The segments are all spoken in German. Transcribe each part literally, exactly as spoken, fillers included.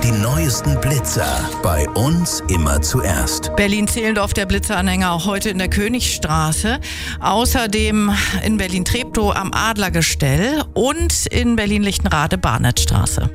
Die neuesten Blitzer. Bei uns immer zuerst. Berlin-Zehlendorf, der Blitzeranhänger, auch heute in der Königstraße. Außerdem in Berlin-Treptow am Adlergestell und in Berlin-Lichtenrade, Barnettstraße.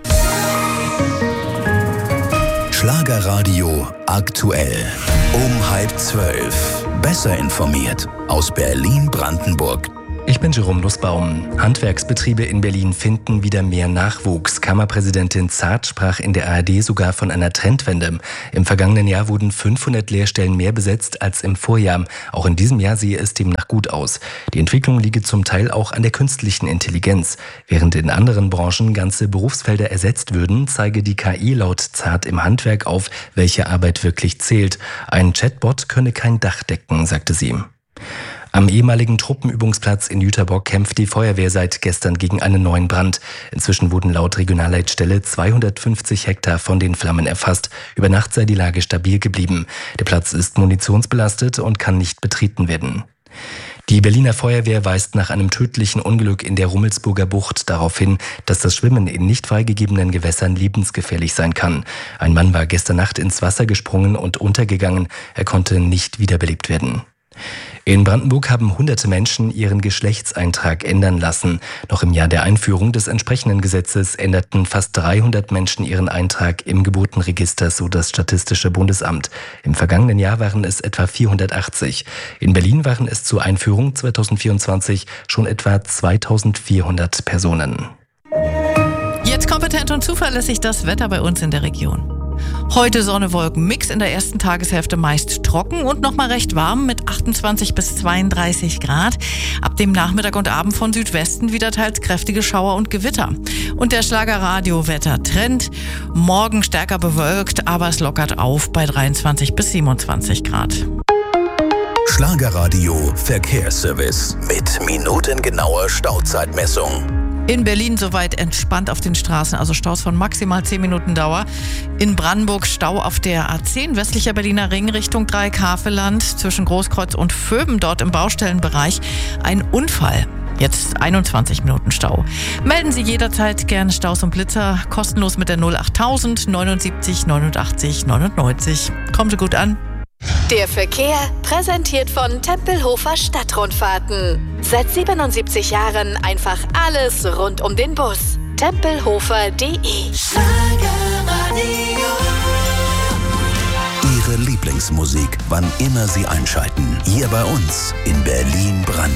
Schlagerradio aktuell. Um halb zwölf. Besser informiert aus Berlin-Brandenburg. Ich bin Jerome Nussbaum. Handwerksbetriebe in Berlin finden wieder mehr Nachwuchs. Kammerpräsidentin Zart sprach in der A R D sogar von einer Trendwende. Im vergangenen Jahr wurden fünfhundert Lehrstellen mehr besetzt als im Vorjahr. Auch in diesem Jahr sehe es demnach gut aus. Die Entwicklung liege zum Teil auch an der künstlichen Intelligenz. Während in anderen Branchen ganze Berufsfelder ersetzt würden, zeige die K I laut Zart im Handwerk auf, welche Arbeit wirklich zählt. Ein Chatbot könne kein Dach decken, sagte sie. Am ehemaligen Truppenübungsplatz in Jüterbock kämpft die Feuerwehr seit gestern gegen einen neuen Brand. Inzwischen wurden laut Regionalleitstelle zweihundertfünfzig Hektar von den Flammen erfasst. Über Nacht sei die Lage stabil geblieben. Der Platz ist munitionsbelastet und kann nicht betreten werden. Die Berliner Feuerwehr weist nach einem tödlichen Unglück in der Rummelsburger Bucht darauf hin, dass das Schwimmen in nicht freigegebenen Gewässern lebensgefährlich sein kann. Ein Mann war gestern Nacht ins Wasser gesprungen und untergegangen. Er konnte nicht wiederbelebt werden. In Brandenburg haben hunderte Menschen ihren Geschlechtseintrag ändern lassen. Noch im Jahr der Einführung des entsprechenden Gesetzes änderten fast dreihundert Menschen ihren Eintrag im Geburtenregister, so das Statistische Bundesamt. Im vergangenen Jahr waren es etwa vierhundertachtzig. In Berlin waren es zur Einführung zweitausendvierundzwanzig schon etwa zweitausendvierhundert Personen. Jetzt kompetent und zuverlässig das Wetter bei uns in der Region. Heute Sonne, Wolken, Mix, in der ersten Tageshälfte meist trocken und nochmal recht warm mit achtundzwanzig bis zweiunddreißig Grad. Ab dem Nachmittag und Abend von Südwesten wieder teils kräftige Schauer und Gewitter. Und der Schlagerradio-Wetter-Trend. Morgen stärker bewölkt, aber es lockert auf bei dreiundzwanzig bis siebenundzwanzig Grad. Schlagerradio Verkehrsservice mit minutengenauer Stauzeitmessung. In Berlin soweit entspannt auf den Straßen, also Staus von maximal zehn Minuten Dauer. In Brandenburg Stau auf der A zehn, westlicher Berliner Ring Richtung Dreieck-Havelland, zwischen Großkreuz und Vöben, dort im Baustellenbereich. Ein Unfall. Jetzt einundzwanzig Minuten Stau. Melden Sie jederzeit gerne Staus und Blitzer, kostenlos mit der null achttausend neunundsiebzig neunundachtzig neunundneunzig. Kommen Sie gut an. Der Verkehr präsentiert von Tempelhofer Stadtrundfahrten. Seit siebenundsiebzig Jahren einfach alles rund um den Bus. Tempelhofer punkt de. Ihre Lieblingsmusik, wann immer Sie einschalten. Hier bei uns in Berlin-Brandenburg.